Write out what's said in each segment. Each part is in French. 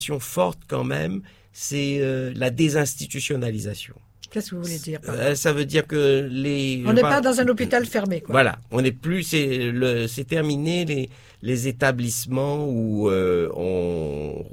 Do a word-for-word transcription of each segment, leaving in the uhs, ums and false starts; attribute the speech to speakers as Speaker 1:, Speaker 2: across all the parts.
Speaker 1: forte quand même, c'est euh, la désinstitutionnalisation.
Speaker 2: Qu'est-ce que vous voulez dire?
Speaker 1: euh, Ça veut dire que les...
Speaker 2: On n'est pas dans un hôpital fermé, quoi.
Speaker 1: Voilà, on n'est plus... C'est, le, c'est terminé les, les établissements où euh, on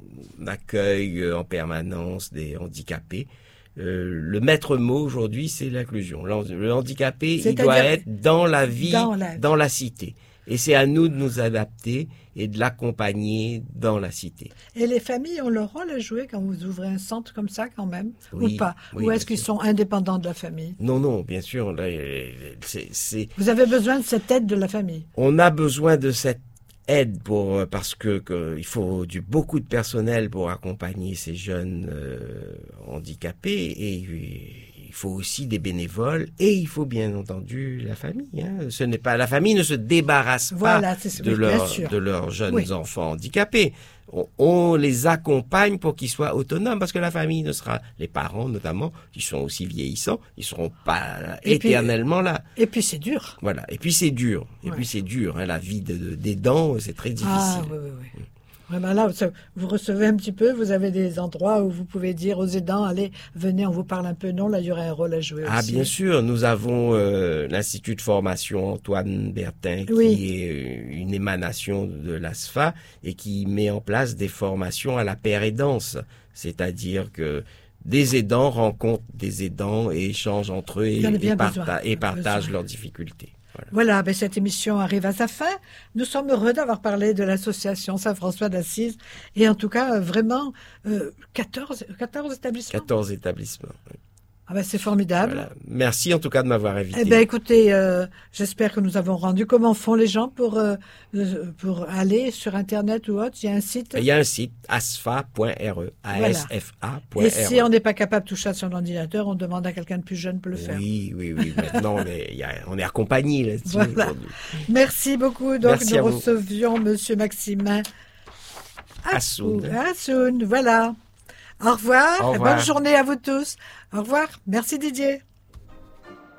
Speaker 1: accueille en permanence des handicapés. Euh, le maître mot aujourd'hui, c'est l'inclusion. Le handicapé, il doit être dans la vie, dans la... dans la cité. Et c'est à nous de nous adapter et de l'accompagner dans la cité.
Speaker 2: Et les familles ont leur rôle à jouer quand vous ouvrez un centre comme ça, quand même,
Speaker 1: oui,
Speaker 2: ou pas?
Speaker 1: Oui,
Speaker 2: ou est-ce qu'ils sont indépendants de la famille?
Speaker 1: Non, non, bien sûr. Là, c'est, c'est...
Speaker 2: Vous avez besoin de cette aide de la famille?
Speaker 1: On a besoin de cette aide pour parce que, que il faut du beaucoup de personnel pour accompagner ces jeunes euh, handicapés et, et il faut aussi des bénévoles et il faut bien entendu la famille. Hein. Ce n'est pas la famille ne se débarrasse
Speaker 2: voilà,
Speaker 1: pas
Speaker 2: c'est,
Speaker 1: de,
Speaker 2: oui,
Speaker 1: leur, de leurs jeunes
Speaker 2: oui.
Speaker 1: enfants handicapés. On, on les accompagne pour qu'ils soient autonomes parce que la famille ne sera, les parents notamment, ils sont aussi vieillissants, ils seront pas et éternellement
Speaker 2: puis,
Speaker 1: là.
Speaker 2: Et puis c'est dur.
Speaker 1: Voilà. Et puis c'est dur. Et
Speaker 2: ouais.
Speaker 1: puis c'est dur. Hein. La vie de, de, des dents, c'est très difficile.
Speaker 2: Ah oui, oui, oui. Vraiment là, vous recevez un petit peu, vous avez des endroits où vous pouvez dire aux aidants, allez, venez, on vous parle un peu. Non, là, il y aurait un rôle à jouer
Speaker 1: ah,
Speaker 2: aussi.
Speaker 1: Ah, bien sûr, nous avons euh, l'Institut de formation Antoine Bertin,
Speaker 2: oui.
Speaker 1: qui est une émanation de l'A S F A et qui met en place des formations à la paire aidance. C'est-à-dire que des aidants rencontrent des aidants et échangent entre eux et, et, parta- et partagent leurs difficultés.
Speaker 2: Voilà, voilà ben cette émission arrive à sa fin. Nous sommes heureux d'avoir parlé de l'association Saint-François d'Assise et en tout cas, vraiment, euh, quatorze, quatorze établissements.
Speaker 1: quatorze établissements, oui.
Speaker 2: Ah ben c'est formidable.
Speaker 1: Voilà. Merci en tout cas de m'avoir invité.
Speaker 2: Eh ben écoutez, euh, j'espère que nous avons rendu. Comment font les gens pour euh, pour aller sur Internet ou autre? Il y a un site.
Speaker 1: Il y a un site asfa point r e, a s f a point r e.
Speaker 2: Et si on n'est pas capable de toucher à son ordinateur, on demande à quelqu'un de plus jeune pour le faire.
Speaker 1: Oui, oui, oui. Maintenant, on est, y a, on est accompagné là-dessus.
Speaker 2: Voilà. Merci beaucoup. Donc
Speaker 1: Merci
Speaker 2: nous recevions Monsieur Maximin
Speaker 1: Assoun.
Speaker 2: Assoun. Voilà. Au revoir.
Speaker 1: Au revoir.
Speaker 2: Bonne journée à vous tous. Au revoir. Merci Didier.